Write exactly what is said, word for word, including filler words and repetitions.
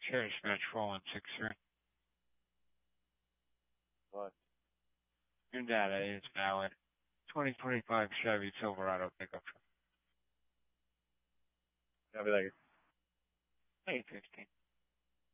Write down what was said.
Cherry Scratch four one six three. What? Your data is valid. twenty twenty-five Chevy Silverado pickup truck. Copy that. eight fifteen.